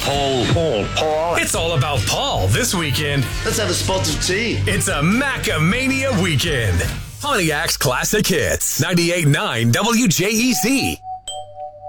Paul. It's all about Paul this weekend. Let's have a spot of tea. It's a Macamania weekend. Pontiac's Classic Hits. 98.9 WJEZ.